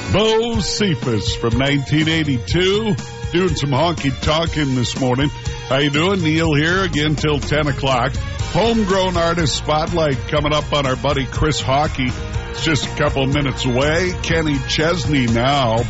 Bo Cephas from 1982 doing some honky-tonkin' this morning. How you doing? Neil here again till 10 o'clock. Homegrown Artist Spotlight coming up on our buddy Chris Hockey. It's just a couple of minutes away. Kenny Chesney now.